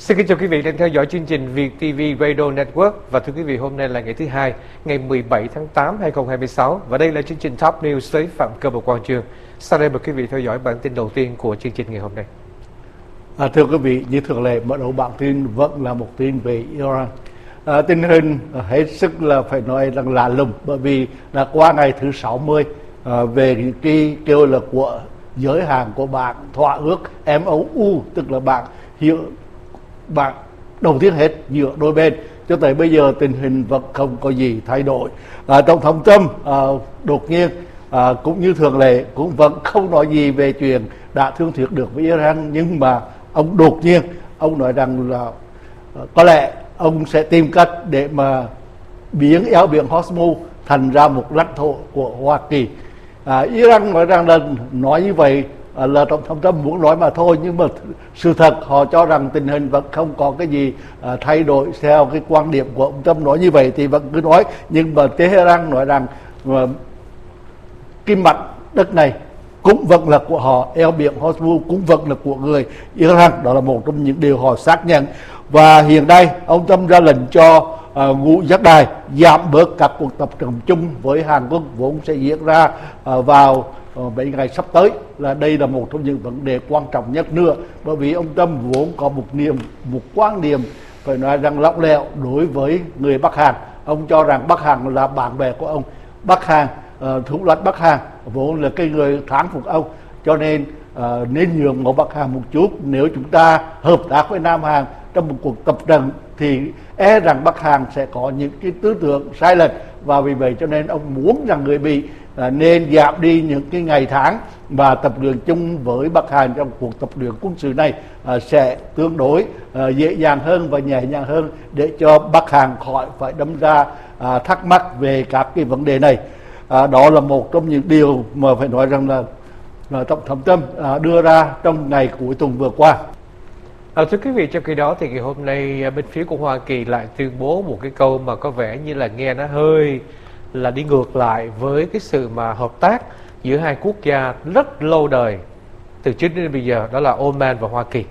Xin kính chào quý vị đang theo dõi chương trình Việt TV Radio Network. Và thưa quý vị, hôm nay là ngày thứ Hai, ngày 17 tháng 8, 2026. Và đây là chương trình Top News với Phạm Cơ và Quang Trương. Sau đây mời quý vị theo dõi bản tin đầu tiên của chương trình ngày hôm nay. Thưa quý vị, như thường lệ, mở đầu bản tin vẫn là một tin về Iran. Tình hình hết sức là phải nói rằng lạ lùng, bởi vì là qua ngày thứ 60 về cái kêu là của giới hạn của bạn thỏa ước MOU, tức là bạn đầu tiên hết giữa đôi bên, cho tới bây giờ tình hình vẫn không có gì thay đổi. Tổng thống Trump đột nhiên cũng như thường lệ cũng vẫn không nói gì về chuyện đã thương thuyết được với Iran, nhưng mà ông đột nhiên ông nói rằng là có lẽ ông sẽ tìm cách để mà biến eo biển Hormuz thành ra một lãnh thổ của Hoa Kỳ. Iran nói rằng là nói như vậy là tổng thống Trump muốn nói mà thôi, nhưng mà sự thật họ cho rằng tình hình vẫn không có cái gì thay đổi theo cái quan điểm của ông Trump nói như vậy thì vẫn cứ nói. Nhưng mà Tehran nói rằng cái mặt đất này cũng vẫn là của họ, eo biển Hormuz cũng vẫn là của người Iran. Đó là một trong những điều họ xác nhận. Và hiện nay ông Trump ra lệnh cho ngũ giác đài giảm bớt các cuộc tập trận chung với Hàn Quốc vốn sẽ diễn ra vào mấy ngày sắp tới. Là đây là một trong những vấn đề quan trọng nhất nữa, bởi vì ông Trump vốn có một quan điểm phải nói rằng lỏng lẻo đối với người Bắc Hàn. Ông cho rằng Bắc Hàn là bạn bè của ông. Bắc Hàn, thủ lãnh Bắc Hàn vốn là cái người thán phục ông, cho nên nên nhường một Bắc Hàn một chút. Nếu chúng ta hợp tác với Nam Hàn trong một cuộc tập trận thì rằng Bắc Hàn sẽ có những cái tư tưởng sai lệch, và vì vậy cho nên ông muốn rằng người Mỹ nên giảm đi những cái ngày tháng và tập luyện chung với Bắc Hàn trong cuộc tập luyện quân sự này sẽ tương đối dễ dàng hơn và nhẹ nhàng hơn, để cho Bắc Hàn khỏi phải đâm ra thắc mắc về các cái vấn đề này. Đó là một trong những điều mà phải nói rằng là tổng thống Trump đưa ra trong ngày cuối tuần vừa qua. Thưa quý vị, trong khi đó thì ngày hôm nay bên phía của Hoa Kỳ lại tuyên bố một cái câu mà có vẻ như là nghe nó hơi là đi ngược lại với cái sự mà hợp tác giữa hai quốc gia rất lâu đời từ trước đến bây giờ, đó là Oman và Hoa Kỳ.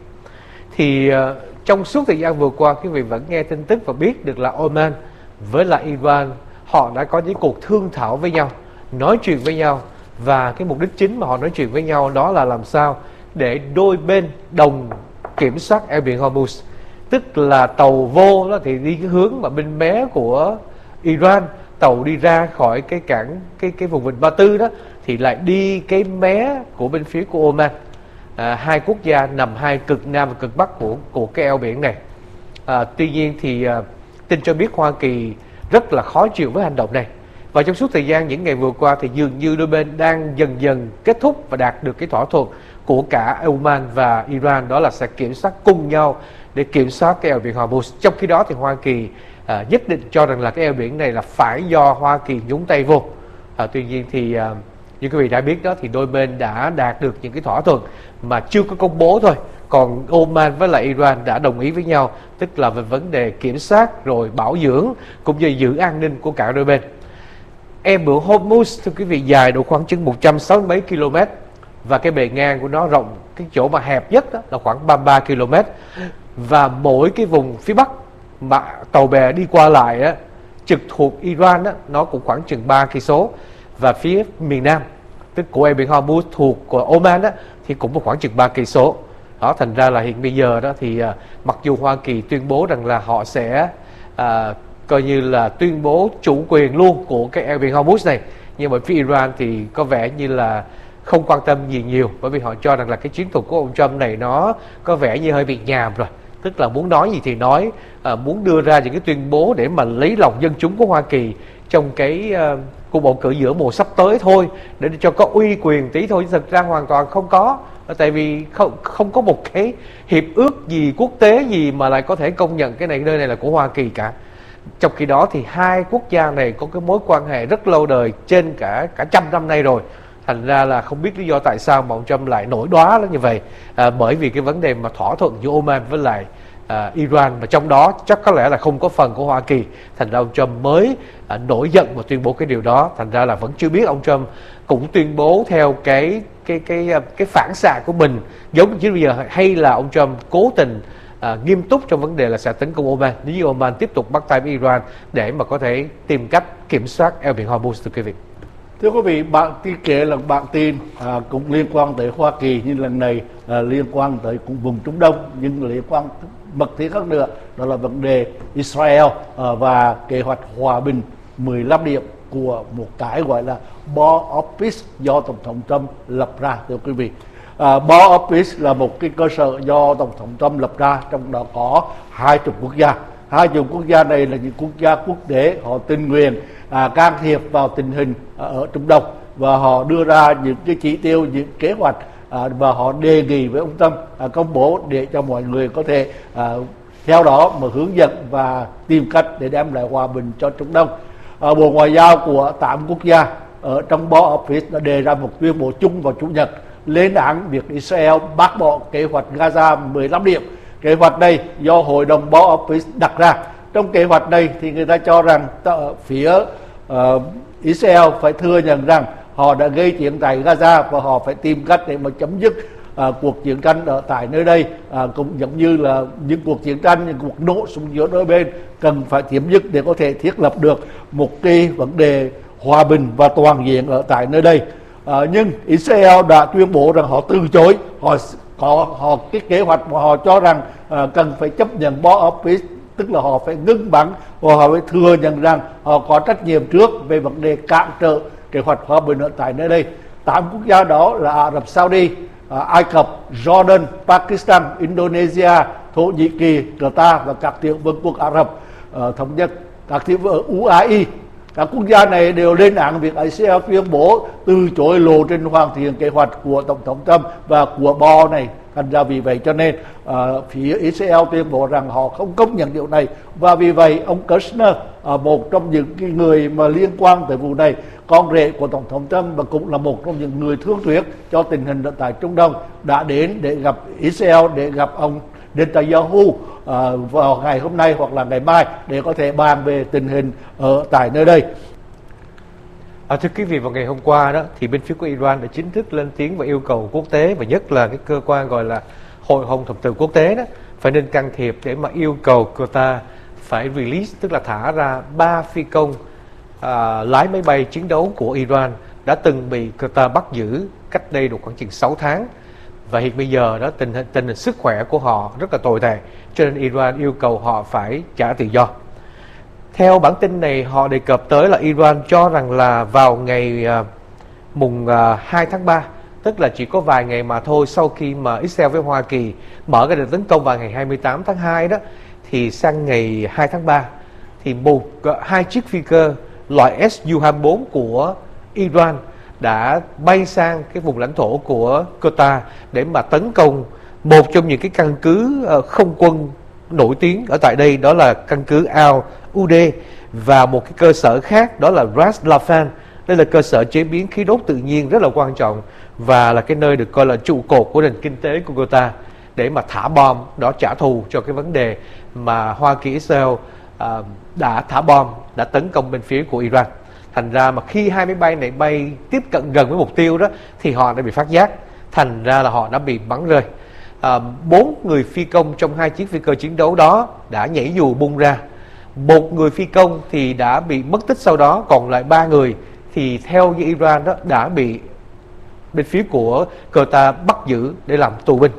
Thì trong suốt thời gian vừa qua, quý vị vẫn nghe tin tức và biết được là Oman với lại Iran họ đã có những cuộc thương thảo với nhau, nói chuyện với nhau, và cái mục đích chính mà họ nói chuyện với nhau đó là làm sao để đôi bên đồng kiểm soát eo biển Hormuz. Tức là tàu vô đó thì đi cái hướng mà bên mé của Iran, tàu đi ra khỏi cái cảng cái vùng vịnh Ba Tư đó thì lại đi cái mé của bên phía của Oman. Hai quốc gia nằm hai cực nam và cực bắc của cái eo biển này. Tuy nhiên thì tin cho biết Hoa Kỳ rất là khó chịu với hành động này. Và trong suốt thời gian những ngày vừa qua thì dường như đôi bên đang dần dần kết thúc và đạt được cái thỏa thuận của cả Oman và Iran, đó là sẽ kiểm soát cùng nhau để kiểm soát cái eo biển Hormuz. Trong khi đó thì Hoa Kỳ nhất định cho rằng là cái eo biển này là phải do Hoa Kỳ nhúng tay vô. Tuy nhiên thì như quý vị đã biết đó, thì đôi bên đã đạt được những cái thỏa thuận mà chưa có công bố thôi. Còn Oman với lại Iran đã đồng ý với nhau, tức là về vấn đề kiểm soát rồi bảo dưỡng cũng như giữ an ninh của cả đôi bên. Eo biển Hormuz, thưa quý vị, dài độ khoảng chừng 160 mấy km, và cái bề ngang của nó rộng, cái chỗ mà hẹp nhất đó là khoảng 33 km. Và mỗi cái vùng phía Bắc mà tàu bè đi qua lại á, trực thuộc Iran á, nó cũng khoảng chừng 3 cây số. Và phía miền Nam, tức của eo biển Hormuz thuộc của Oman á, thì cũng khoảng chừng 3 cây số. Đó, thành ra là hiện bây giờ đó thì mặc dù Hoa Kỳ tuyên bố rằng là họ sẽ coi như là tuyên bố chủ quyền luôn của cái eo biển Hormuz này, nhưng mà phía Iran thì có vẻ như là không quan tâm gì nhiều, bởi vì họ cho rằng là cái chiến thuật của ông Trump này nó có vẻ như hơi bị nhàm rồi. Tức là muốn nói gì thì nói, muốn đưa ra những cái tuyên bố để mà lấy lòng dân chúng của Hoa Kỳ trong cái cuộc bầu cử giữa mùa sắp tới thôi, để cho có uy quyền tí thôi, chứ thực ra hoàn toàn không có. Tại vì không có một cái hiệp ước gì quốc tế gì mà lại có thể công nhận cái nơi này là của Hoa Kỳ cả. Trong khi đó thì hai quốc gia này có cái mối quan hệ rất lâu đời, trên cả trăm năm nay rồi. Thành ra là không biết lý do tại sao mà ông Trump lại nổi đoá như vậy. Bởi vì cái vấn đề mà thỏa thuận giữa Oman với lại Iran, và trong đó chắc có lẽ là không có phần của Hoa Kỳ. Thành ra ông Trump mới nổi giận và tuyên bố cái điều đó. Thành ra là vẫn chưa biết ông Trump cũng tuyên bố theo cái phản xạ của mình giống như bây giờ, hay là ông Trump cố tình nghiêm túc trong vấn đề là sẽ tấn công Oman nếu như Oman tiếp tục bắt tay với Iran để mà có thể tìm cách kiểm soát eo biển Hormuz, thưa quý vị. Thưa quý vị, bản tin kể là bản tin cũng liên quan tới Hoa Kỳ, nhưng lần này liên quan tới cũng vùng Trung Đông, nhưng liên quan mật thiết khác nữa, đó là vấn đề Israel và kế hoạch hòa bình 15 điểm của một cái gọi là Board of Peace do Tổng thống Trump lập ra, thưa quý vị. Board of Peace là một cái cơ sở do Tổng thống Trump lập ra, trong đó có 20 quốc gia. 20 quốc gia này là những quốc gia quốc tế, họ tình nguyện can thiệp vào tình hình ở Trung Đông, và họ đưa ra những cái chỉ tiêu, những kế hoạch và họ đề nghị với ông Trump công bố để cho mọi người có thể theo đó mà hướng dẫn và tìm cách để đem lại hòa bình cho Trung Đông. Bộ Ngoại giao của 8 quốc gia ở trong Board of Peace đã đề ra một tuyên bố chung vào Chủ nhật lên án việc Israel bác bỏ kế hoạch Gaza 15 điểm. Kế hoạch này do Hội đồng Board of Peace đặt ra. Trong kế hoạch này thì người ta cho rằng phía Israel phải thừa nhận rằng họ đã gây chiến tại Gaza và họ phải tìm cách để mà chấm dứt cuộc chiến tranh ở tại nơi đây, cũng giống như là những cuộc chiến tranh, những cuộc nổ súng giữa đôi bên cần phải chấm dứt để có thể thiết lập được một cái vấn đề hòa bình và toàn diện ở tại nơi đây. Nhưng Israel đã tuyên bố rằng họ từ chối, họ cái kế hoạch mà họ cho rằng cần phải chấp nhận Board of Peace, tức là họ phải ngưng bắn và họ phải thừa nhận rằng họ có trách nhiệm trước về vấn đề cản trở kế hoạch hòa bình ở tại nơi đây. 8 quốc gia đó là Ả Rập Saudi, Ai Cập, Jordan, Pakistan, Indonesia, Thổ Nhĩ Kỳ, Qatar và các tiểu vương quốc Ả Rập thống nhất, các tiểu vương UAE. Các quốc gia này đều lên án việc Israel tuyên bố từ chối lộ trình hoàn thiện kế hoạch của Tổng thống Trump và của Board này. Thành ra vì vậy cho nên phía Israel tuyên bố rằng họ không công nhận điều này, và vì vậy ông Kushner, một trong những cái người mà liên quan tới vụ này, con rể của Tổng thống Trump và cũng là một trong những người thương thuyết cho tình hình tại Trung Đông, đã đến để gặp Israel, để gặp ông Netanyahu vào ngày hôm nay hoặc là ngày mai để có thể bàn về tình hình ở tại nơi đây. Thưa quý vị, vào ngày hôm qua đó thì bên phía của Iran đã chính thức lên tiếng và yêu cầu quốc tế, và nhất là cái cơ quan gọi là Hội hồng thập tự quốc tế đó phải nên can thiệp để mà yêu cầu Qatar phải release, tức là thả ra 3 phi công lái máy bay chiến đấu của Iran đã từng bị Qatar bắt giữ cách đây được khoảng chừng 6 tháng, và hiện bây giờ đó tình hình sức khỏe của họ rất là tồi tệ, cho nên Iran yêu cầu họ phải trả tự do. Theo bản tin này, họ đề cập tới là Iran cho rằng là vào ngày mùng 2 tháng 3, tức là chỉ có vài ngày mà thôi sau khi mà Israel với Hoa Kỳ mở cái đợt tấn công vào ngày 28 tháng 2 đó, thì sang ngày 2 tháng 3 thì hai chiếc phi cơ loại Su-24 của Iran đã bay sang cái vùng lãnh thổ của Qatar để mà tấn công một trong những cái căn cứ không quân nổi tiếng ở tại đây, đó là căn cứ Al-Udeid, và một cái cơ sở khác đó là Ras Laffan. Đây là cơ sở chế biến khí đốt tự nhiên rất là quan trọng và là cái nơi được coi là trụ cột của nền kinh tế của Qatar, để mà thả bom đó trả thù cho cái vấn đề mà Hoa Kỳ Israel đã thả bom, đã tấn công bên phía của Iran. Thành ra mà khi hai máy bay này bay tiếp cận gần với mục tiêu đó thì họ đã bị phát giác, thành ra là họ đã bị bắn rơi. 4 người phi công trong hai chiếc phi cơ chiến đấu đó đã nhảy dù bung ra. Một người phi công thì đã bị mất tích sau đó, còn lại 3 người thì theo như Iran đó đã bị bên phía của Qatar bắt giữ để làm tù binh.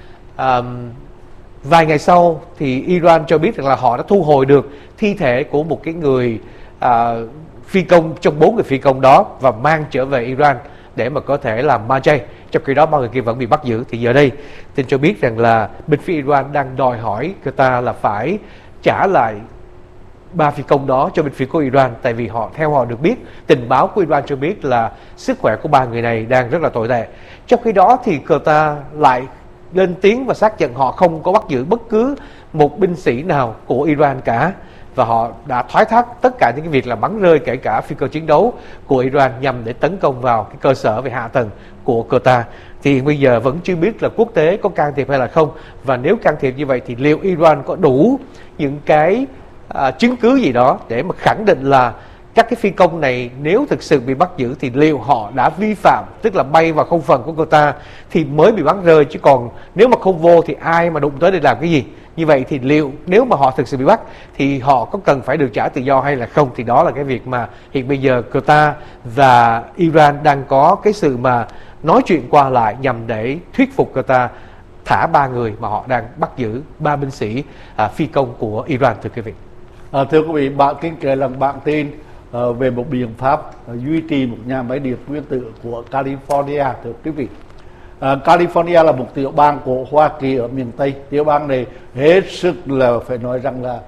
Vài ngày sau thì Iran cho biết rằng là họ đã thu hồi được thi thể của một cái người phi công trong 4 người phi công đó và mang trở về Iran để mà có thể làm ma chay. Trong khi đó 3 người kia vẫn bị bắt giữ. Thì giờ đây tin cho biết rằng là bên phía Iran đang đòi hỏi Qatar là phải trả lại 3 phi công đó cho bên phía của Iran, tại vì theo họ được biết, tình báo của Iran cho biết là sức khỏe của 3 người này đang rất là tồi tệ. Trong khi đó thì Qatar lại lên tiếng và xác nhận họ không có bắt giữ bất cứ một binh sĩ nào của Iran cả, và họ đã thoái thác tất cả những cái việc là bắn rơi kể cả phi cơ chiến đấu của Iran nhằm để tấn công vào cái cơ sở về hạ tầng của Qatar. Thì bây giờ vẫn chưa biết là quốc tế có can thiệp hay là không, và nếu can thiệp như vậy thì liệu Iran có đủ những cái chứng cứ gì đó để mà khẳng định là các cái phi công này nếu thực sự bị bắt giữ thì liệu họ đã vi phạm, tức là bay vào không phận của quota thì mới bị bắn rơi, chứ còn nếu mà không vô thì ai mà đụng tới để làm cái gì? Như vậy thì liệu nếu mà họ thực sự bị bắt thì họ có cần phải được trả tự do hay là không? Thì đó là cái việc mà hiện bây giờ Qatar và Iran đang có cái sự mà nói chuyện qua lại nhằm để thuyết phục Qatar thả 3 người mà họ đang bắt giữ, 3 binh sĩ phi công của Iran, thưa quý vị. Thưa quý vị, bạn kính kể lần bạn tin về một biện pháp duy trì một nhà máy điện nguyên tử của California. Thưa quý vị, California là một tiểu bang của Hoa Kỳ ở miền Tây. Tiểu bang này hết sức là phải nói rằng là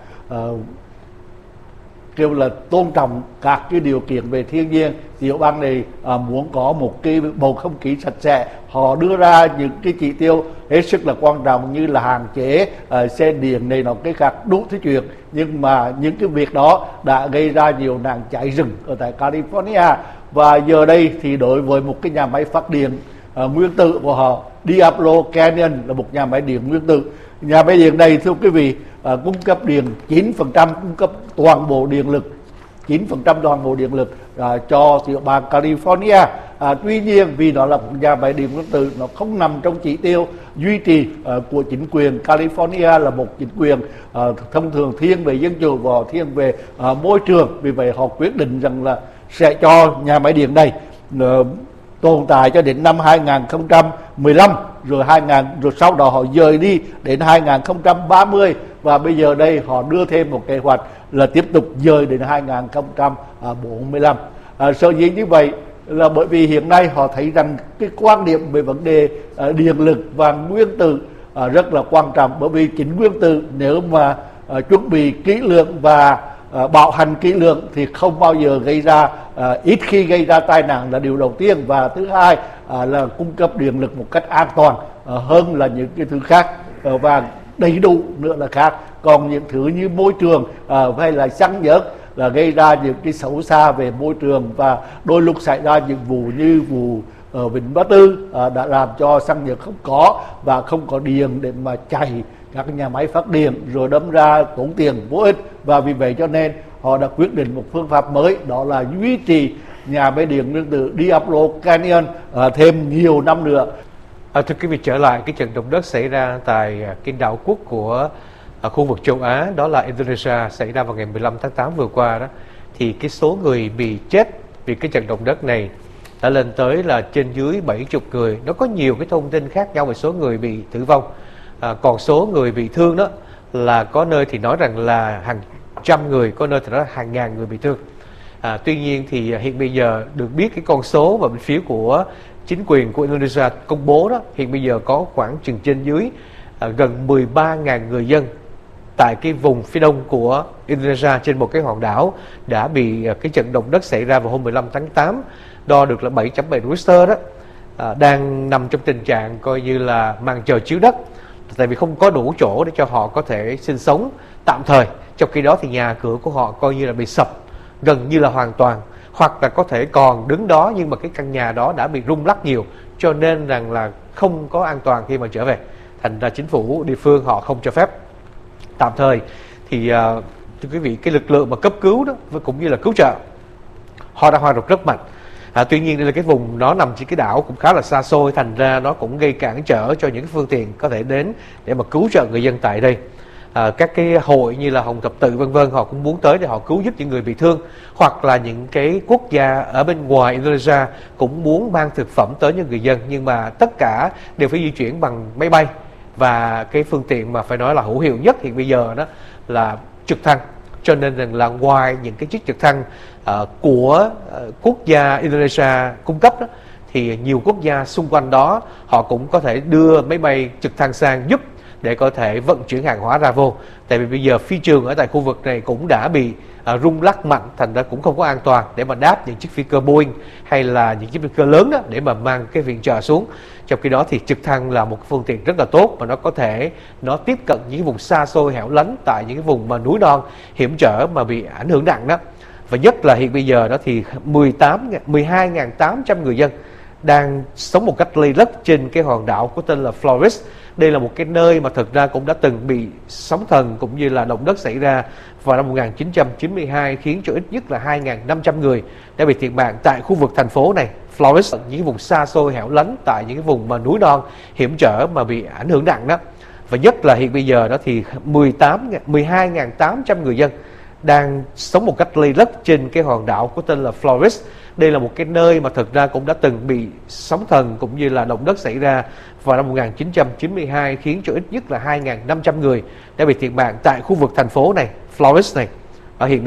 kêu là tôn trọng các cái điều kiện về thiên nhiên. Tiểu bang này muốn có một cái bầu không khí sạch sẽ. Họ đưa ra những cái chỉ tiêu hết sức là quan trọng như là hạn chế xe điện này nó cái khác đủ thứ chuyện, nhưng mà những cái việc đó đã gây ra nhiều nạn cháy rừng ở tại California. Và giờ đây thì đối với một cái nhà máy phát điện nguyên tử của họ, Diablo Canyon là một nhà máy điện nguyên tử. Nhà máy điện này, thưa quý vị, cung cấp điện 9%, cung cấp toàn bộ điện lực, 9% toàn bộ điện lực cho tiểu bang California. Tuy nhiên vì nó là một nhà máy điện nguyên tử, nó không nằm trong chỉ tiêu duy trì của chính quyền. California là một chính quyền thông thường thiên về dân chủ và thiên về môi trường. Vì vậy họ quyết định rằng là sẽ cho nhà máy điện này tồn tại cho đến năm 2015, rồi sau đó họ dời đi đến 2030, và bây giờ đây họ đưa thêm một kế hoạch là tiếp tục dời đến 2045. Sở dĩ như vậy là bởi vì hiện nay họ thấy rằng cái quan điểm về vấn đề điện lực và nguyên tử rất là quan trọng, bởi vì chính nguyên tử nếu mà chuẩn bị kỹ lưỡng và bảo hành kỹ lưỡng thì không bao giờ gây ra, ít khi gây ra tai nạn là điều đầu tiên, và thứ hai là cung cấp điện lực một cách an toàn hơn là những cái thứ khác, và đầy đủ nữa là khác. Còn những thứ như môi trường hay là xăng nhớt là gây ra những cái xấu xa về môi trường, và đôi lúc xảy ra những vụ như vụ ở Vịnh Ba Tư đã làm cho xăng nhớt không có và không có điện để mà chạy các nhà máy phát điện, rồi đâm ra tốn tiền vô ích. Và vì vậy cho nên họ đã quyết định một phương pháp mới, đó là duy trì nhà máy điện nguyên tử Diablo Canyon thêm nhiều năm nữa. Thưa quý vị, trở lại cái trận động đất xảy ra tại cái đảo quốc của khu vực châu Á, đó là Indonesia, xảy ra vào ngày 15 tháng 8 vừa qua đó, thì cái số người bị chết vì cái trận động đất này đã lên tới là trên dưới 70 người. Nó có nhiều cái thông tin khác nhau về số người bị tử vong. Còn số người bị thương đó là có nơi thì nói rằng là hàng trăm người, có nơi thì nói là hàng ngàn người bị thương. Tuy nhiên thì hiện bây giờ được biết cái con số và bên phía của chính quyền của Indonesia công bố đó, hiện bây giờ có khoảng chừng trên dưới gần 13.000 người dân tại cái vùng phía đông của Indonesia trên một cái hòn đảo đã bị cái trận động đất xảy ra vào hôm 15 tháng 8, đo được là 7.7 Richter đó, đang nằm trong tình trạng coi như là màn trời chiếu đất, tại vì không có đủ chỗ để cho họ có thể sinh sống tạm thời. Trong khi đó thì nhà cửa của họ coi như là bị sập gần như là hoàn toàn, hoặc là có thể còn đứng đó nhưng mà cái căn nhà đó đã bị rung lắc nhiều, cho nên rằng là không có an toàn khi mà trở về. Thành ra chính phủ địa phương họ không cho phép. Tạm thời thì thưa quý vị, cái lực lượng mà cấp cứu đó cũng như là cứu trợ họ đã hoạt động rất mạnh. Tuy nhiên đây là cái vùng nó nằm trên cái đảo cũng khá là xa xôi, thành ra nó cũng gây cản trở cho những phương tiện có thể đến để mà cứu trợ người dân tại đây. Các cái hội như là Hồng Thập Tự vân vân họ cũng muốn tới để họ cứu giúp những người bị thương, hoặc là những cái quốc gia ở bên ngoài Indonesia cũng muốn mang thực phẩm tới cho người dân, nhưng mà tất cả đều phải di chuyển bằng máy bay, và cái phương tiện mà phải nói là hữu hiệu nhất hiện bây giờ đó là trực thăng. Cho nên là ngoài những cái chiếc trực thăng của quốc gia Indonesia cung cấp đó, thì nhiều quốc gia xung quanh đó họ cũng có thể đưa máy bay trực thăng sang giúp để có thể vận chuyển hàng hóa ra vô. Tại vì bây giờ phi trường ở tại khu vực này cũng đã bị rung lắc mạnh, thành ra cũng không có an toàn để mà đáp những chiếc phi cơ Boeing hay là những chiếc phi cơ lớn đó để mà mang cái viện trợ xuống. Trong khi đó thì trực thăng là một phương tiện rất là tốt, và nó có thể nó tiếp cận những vùng xa xôi hẻo lánh tại những cái vùng mà núi non hiểm trở mà bị ảnh hưởng nặng đó. Và nhất là hiện bây giờ đó thì 12.800 người dân đang sống một cách lây lất trên cái hòn đảo có tên là Flores, Đây là một cái nơi mà thực ra cũng đã từng bị sóng thần cũng như là động đất xảy ra vào năm 1992, khiến cho ít nhất là 2.500 người đã bị thiệt mạng tại khu vực thành phố này, Flores, những vùng xa xôi hẻo lánh tại những cái vùng mà núi non hiểm trở mà bị ảnh hưởng nặng đó. Và nhất là hiện bây giờ đó thì 12.800 người dân đang sống một cách lây lất trên cái hòn đảo có tên là Flores. Đây là một cái nơi mà thực ra cũng đã từng bị sóng thần cũng như là động đất xảy ra vào năm 1992, khiến cho ít nhất là 2.500 người đã bị thiệt mạng tại khu vực thành phố này, Flores này. Ở hiện